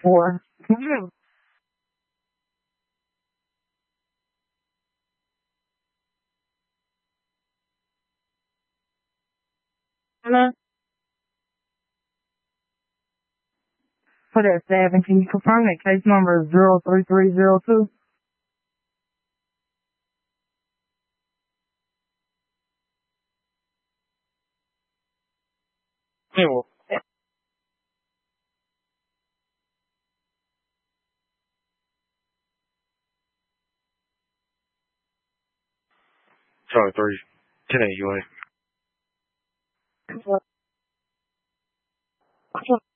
4. Mhm. Hello? For that 7, can you confirm that case number is 03302? Yeah, well, sorry, 3. 10 UA.